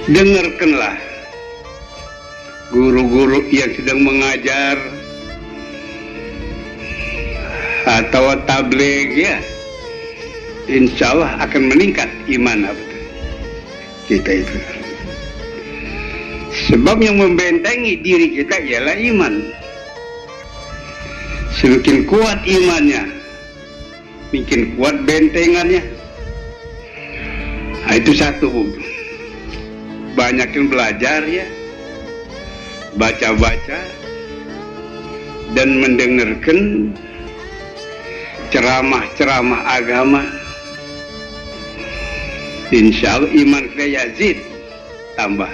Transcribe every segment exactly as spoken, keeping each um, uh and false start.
dengarkanlah guru-guru yang sedang mengajar atau tabligh, ya, insya Allah akan meningkat iman kita itu. Sebab yang membentengi diri kita ialah iman. Semakin kuat imannya, makin kuat bentengannya. Nah, itu satu. Banyakin belajar, ya, baca-baca dan mendengarkan ceramah-ceramah agama. Insya Allah iman kita yazid, tambah.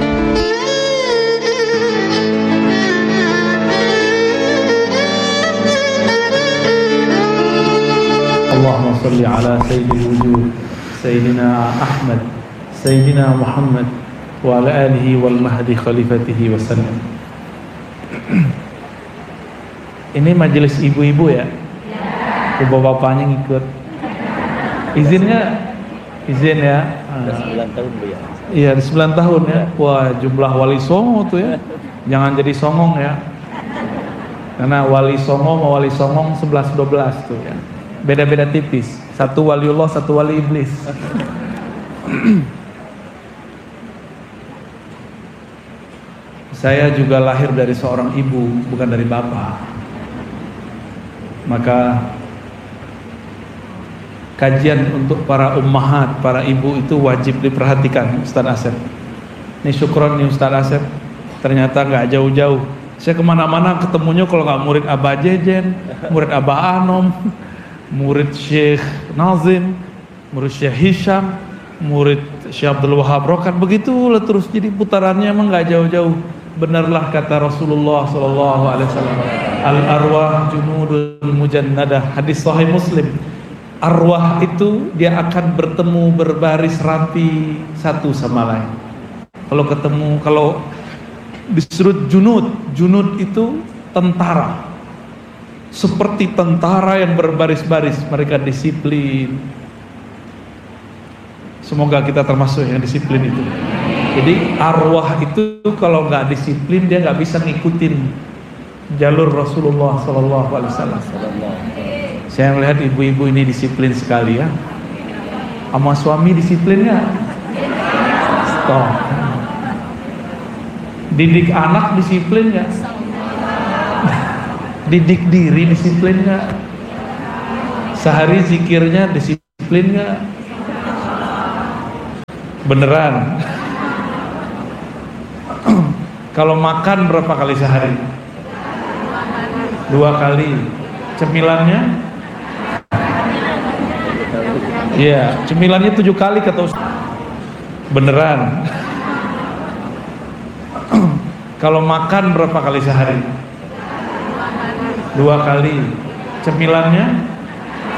Allahumma salli ala sayyidil wujud Sayyidina Ahmad Sayyidina Muhammad wa ala alihi wal mahdi khalifatihi wa sallam. Ini majelis ibu-ibu, ya? Bapak-bapaknya ngikut. Izin nggak? Izin, ya? sembilan tahun, Bu, ya? Iya, sembilan tahun, ya? Wah, jumlah wali songo tuh, ya. Jangan jadi songong, ya. Karena wali songo sama wali songong sebelas dua belas tuh, ya. Beda-beda tipis. Satu waliullah, satu wali iblis. Saya juga lahir dari seorang ibu, bukan dari bapak. Maka kajian untuk para ummahat, para ibu itu wajib diperhatikan, Ustaz Asep. Ini syukron nih Ustaz Asep. Ternyata nggak jauh-jauh. Saya kemana-mana ketemunya kalau nggak murid Abah Jejen, murid Abah Anom, murid Syekh Nazim, murid Syekh Hisham, murid Syekh Abdul Wahab Rokan, begitulah terus. Jadi putarannya emang nggak jauh-jauh. Benarlah kata Rasulullah Sallallahu Alaihi Wasallam, al arwah junudul mujannadah, hadis Sahih Muslim. Arwah itu dia akan bertemu berbaris rapi satu sama lain. Kalau ketemu, kalau disebut junud, junud itu tentara. Seperti tentara yang berbaris-baris, mereka disiplin. Semoga kita termasuk yang disiplin itu. Jadi arwah itu kalau nggak disiplin dia nggak bisa ngikutin jalur Rasulullah Sallallahu Alaihi Wasallam. Saya melihat ibu-ibu ini disiplin sekali, ya. Sama suami disiplin nggak? Stop. Didik anak disiplin nggak? Didik diri disiplin nggak? Sehari zikirnya disiplin nggak? Beneran? Kalau makan berapa kali sehari? Dua kali. Cemilannya? Iya, cemilannya tujuh kali kata Ustaz. Beneran? Kalau makan berapa kali sehari? Dua kali. Cemilannya?